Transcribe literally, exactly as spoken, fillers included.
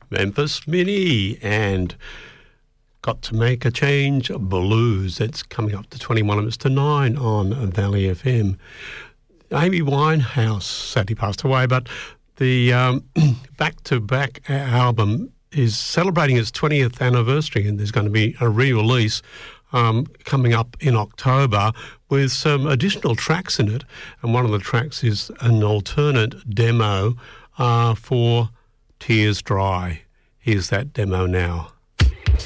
Memphis Mini and Got to Make a Change Blues. That's coming up to twenty-one minutes to nine on Valley F M. Amy Winehouse sadly passed away, but the um, back-to-back album is celebrating its twentieth anniversary, and there's going to be a re-release um, coming up in October with some additional tracks in it. And one of the tracks is an alternate demo uh, for Tears Dry. Here's that demo now.